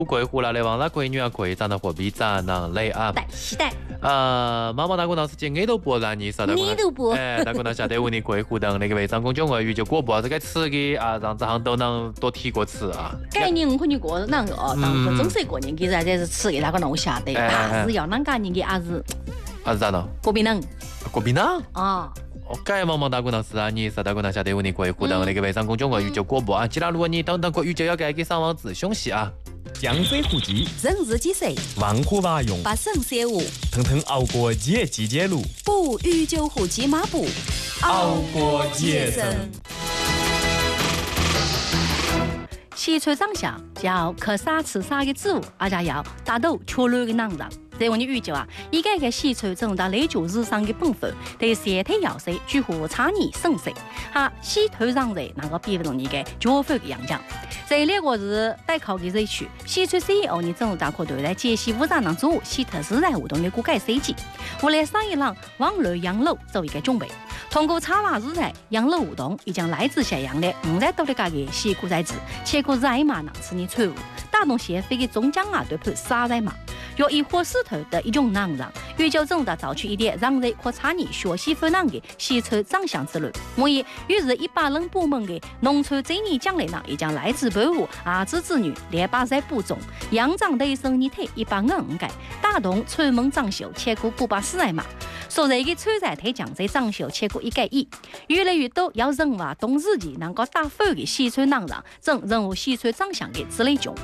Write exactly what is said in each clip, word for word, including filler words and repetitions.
贵湖来的王啦，贵女啊，贵长得货比长囊累啊。 带西带。 呃，毛毛大姑娘是接耳朵播啦，你啥大姑娘？ 耳朵播。 哎，大姑娘晓得问你贵湖等那个卫生公众鱼就果不这个吃的啊，让这行都能多提过吃啊。 概念可你过啷个？当个中式过年给咱这是吃的那个弄晓得，但是要啷个你给阿是？ 阿是咋弄？ 过冰冷。 过冰冷？ 啊。 哦，改毛毛大姑娘是啊，你是大姑娘晓得问你贵湖等那个卫生公众鱼就果不啊？既然如果你等等过鱼就要该给上网子凶戏啊。 江水湖集， 人日几岁？ 万户娃用， 八省三五， 腾腾熬过节季节路， 补鱼酒湖鸡马步， 熬过节生。 西川长相要可啥吃啥的植物，而且要大豆确乱的能量。在我们研究啊，一个个西川正大累就日常的本分，对身体要塞几乎差异省色。哈，西川上人能够比不动你个脚法的样讲。在两个是代考的热区，西川 C E O 呢，正大可对待杰西五场当中，西特自然活动的骨改设计，为了上一浪往内养老做一个准备。通过插娃日来养老活动，已将来自咸阳的五百多的家的西古在子，切过在马能吃你错误，打动协会的中奖啊对盘杀在马。用一伙石头的一种能量，预就正的造出一点让人和差异学习分量的西川长相之类。我也于是一把人部门的农村这一奖励呢，也将来自北户儿子子女连把在部中，养长的一生你腿一把硬改，打动村门长袖，切过不把死在嘛。所以的村在推将在长袖切过一改一，越来越多要人话懂自己能够打分的西川能量，正人物西川长相的之类中。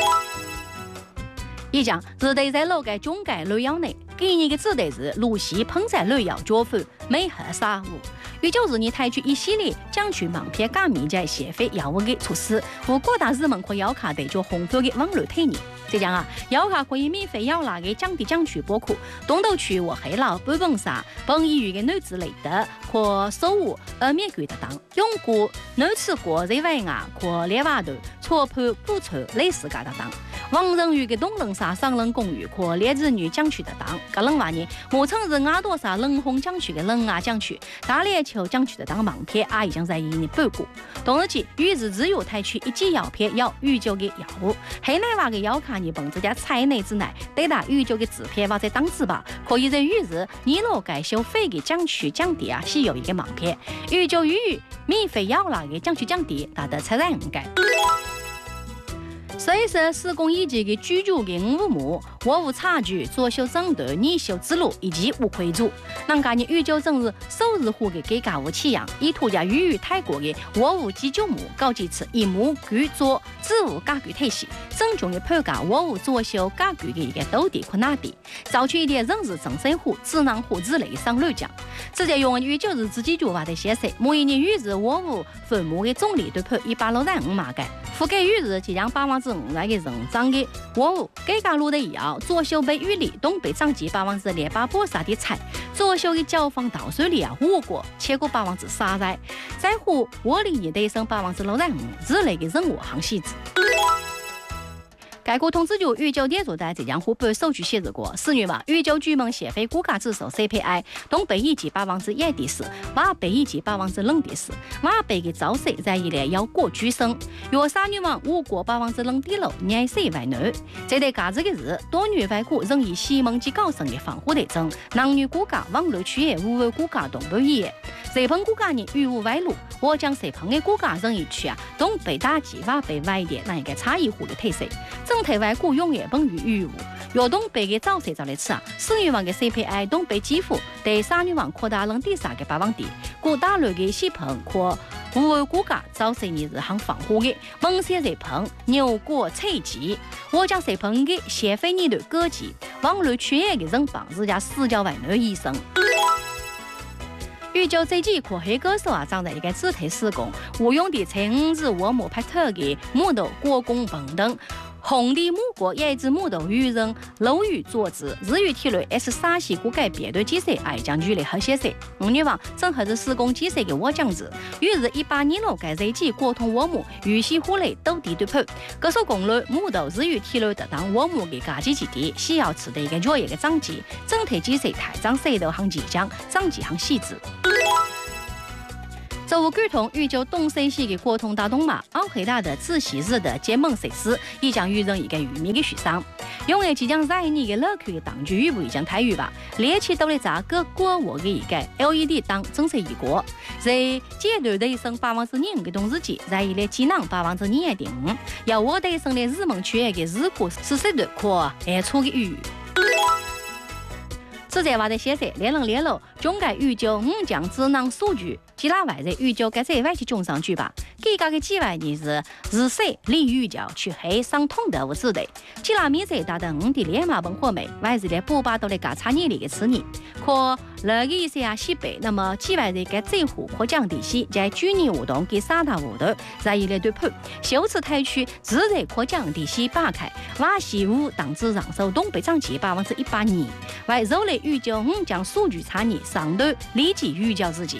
一讲是对在楼盖中盖旅游内，给你的指的是露西喷在旅游脚粉美和沙物。也就是你采取一系列奖取盲片加密在协会业务的措施，和各大日门可要卡对就红头的网络推理。这样啊，要卡可以免费要拿的降低奖区包括东头区和黑老本本沙本医院的女子类的可收入而免费的当，用过女子过热外牙可列瓦头错判补偿类似噶的当。王人鱼的东人沙上人公寓可列子女奖区的当，个人话呢，目前是阿多沙人红奖区的人牙奖区，大连球奖区的当盲片啊已经在一年半过。同时期，于是只有采取一剂药片要预救的药物，黑奶娃的药卡你本自家菜内之内，对打预救的纸片或者当纸吧，可以在于是你老该收费的奖区降低啊，是有一个盲片，预救于免费药啦的奖区降低，达到才然应该。随着施工以及的居住的五亩，我无差距作秀整顿逆修之路以及无亏住。人家呢预就正是首日户的给家务起样，以土家与于泰国的我无几九亩高几次一亩居做植物家具体系，正宗的判家我无作秀家具的一个斗地困难地，造出一点人是正生户、智囊户之类上绿奖。直接用于就是自己就话的写色，每一年于是我无分母的总理对判一百六十五码改。覆盖于是即将百分之五来的人长的货物，改革路的以后，左手被雨里东北涨级百分之两百八十的菜，左手的交房稻水里啊，五国切过百分之三十，在乎我里你得升百分之六十五，之类的任务行细致。该国统治局预九点做在浙江湖北首局显示过，四月嘛，预九居民协会股价指数 C P I 东北一级百分之一点四，瓦北一级百分之零点四，瓦北的招税在一列要过居升，约三月嘛，五国百分之零点六，年税为内。这类价值的是多元外股仍以西蒙及高升的防护特征，男女股价往内区域无为股价东北一。水盆股价呢与无外露，我将水盆的股价仍一区啊，东北大吉瓦北外一点，那一个差异户的特色。整体外股永远本于余物，由东北的早税照来吃啊，四月份的 C P I 东北几乎对三月份扩大了第三个百分点，故大陆的水盆和无为股价早税呢是很防护的，蒙些水盆牛过菜鸡，我将水盆的协会呢的各级往内区域的人帮自家私教外内医生。预计这几颗黑歌手啊，长在一个主题施工，无用的城市我木拍特的木头国工棚等。红的木国也一只木头与人楼宇坐姿，日语体内 S 沙西股改别对机设爱将距离和写色。五月份正合是施工机设的我将子，于是一八年六改日记国通我木与西湖内斗地对判，各所公路木头日语体内得当我木的价值基地，需要持的一个作业的涨级，整体机设台涨水头行即将涨级行细致。 州务感通预就东山西的交通大动脉，奥黑大的自习日的节门设施已将完成一个全面的修缮。用来即将在你的乐区的当局预部已将太远吧，列起都来砸各国我的一个 L E D 灯正式一过，在阶段的一生百分之二的同时期，在一类技能百分之二点五，要我的一生的日蒙区的日过四十段可按出的预。此在话的写说，联能联络中介预就五将智能数据，其他外在预就该在外去中上去吧。给家的几万年是日水利预教去黑上通的物质的，其他米在达的五的连马本货美，外是来补把到来加差年里的次年。可那个一些啊西北，那么几万人该这户可降地西，在去年活动给三大户头，在一类对判，修此台区自然可降地西八开，瓦西屋当之上手东北涨起百分之一百二，外肉类预教五将数据差年上头立即预教自己。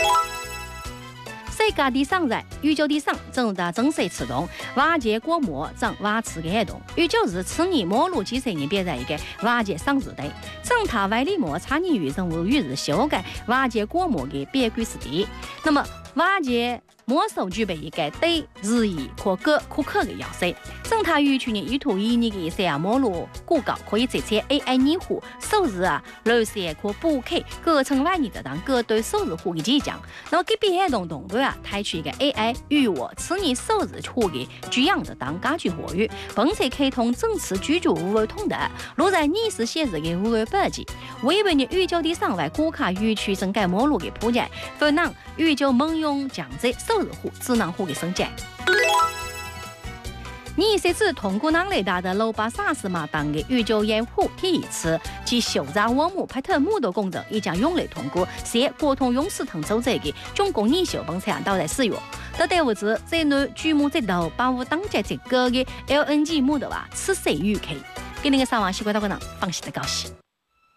世界第三日，预教第三正在正式启动，瓦解国膜正瓦持的活动。预教是此年末路几十年变成一个瓦解上日的，正他外力膜差年与任务于是修改瓦解国膜的边规时地。那么瓦解魔手具备一个对日益可可可可的要求，正他与去年一图一年的一些啊末路广告可以直接 A I 拟户首日啊楼些可补开各层外你的当各对首日户的即将，那么给别活动动作啊采取一个 A I 与我此年首日户的居养的当家居活跃，并且开通正次居住户为通的，落在二十四日的户为标记，为本的预交的上外国卡园区整改末路的铺展，可能预交蒙用降低首日户智能户的升级。你设置通过能雷达的六百三十码当的宇宙烟户第一次及修缮网幕拍特木的工程，已将用来通过写国通用系统组织的总共二小本产到来使用。这对物质在内巨幕在头把握当家这个的 L N G 木的话，此谁预期？给那个上网习惯到个人放心的高兴。